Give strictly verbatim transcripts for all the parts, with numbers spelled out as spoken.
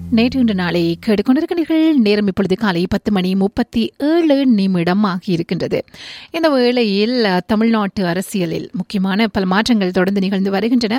நேற்று இன்று நாளை கேட்டுக்கொண்டிருக்கிறீர்கள். நேரம் இப்பொழுது காலை பத்து மணி முப்பத்தி ஏழு நிமிடம் ஆகியிருக்கின்றது. இந்த வேளையில் தமிழ்நாட்டு அரசியலில் முக்கியமான பல மாற்றங்கள் தொடர்ந்து நிகழ்ந்து வருகின்றன.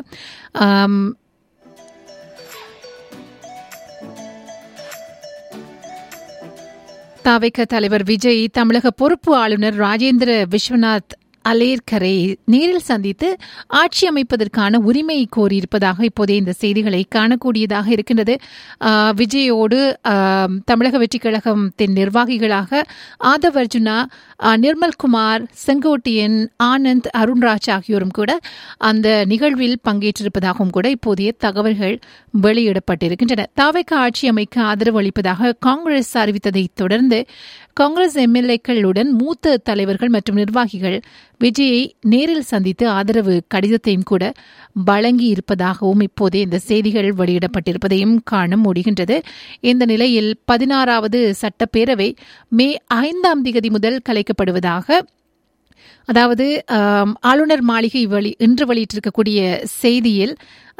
தவிக தலைவர் விஜய் தமிழக பொறுப்பு ஆளுநர் ராஜேந்திர விஸ்வநாத் அலேர்கரை நேரில் சந்தித்து ஆட்சி அமைப்பதற்கான உரிமை கோரியிருப்பதாக இப்போதே இந்த செய்திகளை காணக்கூடியதாக இருக்கின்றது. விஜயோடு தமிழக வெற்றிக் கழகத்தின் நிர்வாகிகளாக ஆதவ் அர்ஜுனா, நிர்மல்குமார், செங்கோட்டையன், ஆனந்த், அருண்ராஜ் ஆகியோரும் கூட அந்த நிகழ்வில் பங்கேற்றிருப்பதாகவும் கூட இப்போதைய தகவல்கள் வெளியிடப்பட்டிருக்கின்றன. தவிக ஆட்சி அமைக்க ஆதரவு அளிப்பதாக காங்கிரஸ் அறிவித்ததை தொடர்ந்து காங்கிரஸ் எம்எல்ஏக்களுடன் மூத்த தலைவர்கள் மற்றும் நிர்வாகிகள் விஜயை நேரில் சந்தித்து ஆதரவு கடிதத்தையும் கூட வழங்கி இருப்பதாகவும் இப்போதே இந்த செய்திகள் வெளியிடப்பட்டிருப்பதையும் காண முடிகின்றது. இந்த நிலையில் பதினாறாவது சட்டப்பேரவை மே ஐந்தாம் தேதி முதல் கலைக்கப்படுவதாக, அதாவது ஆளுநர் மாளிகை வெளி இன்று வெளியிட்டிருக்கக்கூடிய செய்தியில்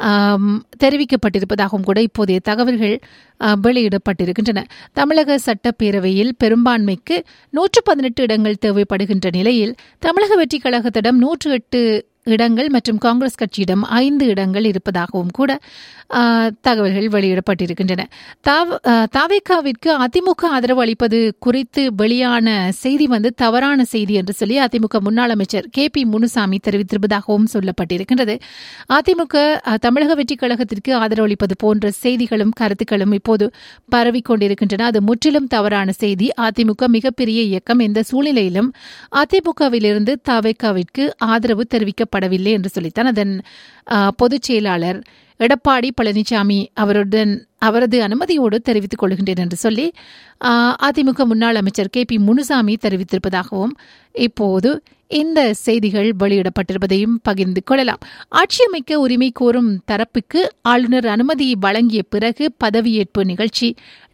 தெரிவிக்கப்பட்டிருப்பதாகவும் கூட இப்போதைய தகவல்கள் வெளியிடப்பட்டிருக்கின்றன. தமிழக சட்டப்பேரவையில் பெரும்பான்மைக்கு நூற்று பதினெட்டு இடங்கள் தேவைப்படுகின்ற நிலையில் தமிழக வெற்றிக் கழகத்திடம் நூற்று எட்டு இடங்கள் மற்றும் காங்கிரஸ் கட்சியிடம் ஐந்து இடங்கள் இருப்பதாகவும் கூட தகவல்கள் வெளியிடப்பட்டிருக்கின்றன. தவிகவிற்கு அதிமுக ஆதரவு அளிப்பது குறித்து வெளியான செய்தி வந்து தவறான செய்தி என்று சொல்லி அதிமுக முன்னாள் அமைச்சர் கே பி முனுசாமி தெரிவித்திருப்பதாகவும் சொல்லப்பட்டிருக்கின்றது. அதிமுக தமிழக வெற்றிக் கழகத்திற்கு ஆதரவு அளிப்பது போன்ற செய்திகளும் கருத்துக்களும் இப்போது பரவிக்கொண்டிருக்கின்றன. அது முற்றிலும் தவறான செய்தி. அதிமுக மிகப்பெரிய இயக்கம். எந்த சூழ்நிலையிலும் அதிமுகவிலிருந்து தவிகவிற்கு ஆதரவு தெரிவிக்கப்படவில்லை என்று சொல்லித்தான் அதன் பொதுச் செயலாளர் எடப்பாடி பழனிசாமி அவருடன் அவரது அனுமதியோடு தெரிவித்துக் கொள்கின்றேன் என்று சொல்லி அதிமுக முன்னாள் அமைச்சர் கே பி முனுசாமி தெரிவித்திருப்பதாகவும் இப்போது இந்த செய்திகள் வெளியிடப்பட்டிருப்பதையும் பகிர்ந்து கொள்ளலாம். ஆட்சி அமைக்க உரிமை கோரும் தரப்புக்கு ஆளுநர் அனுமதி வழங்கிய பிறகு பதவியேற்பு நிகழ்ச்சி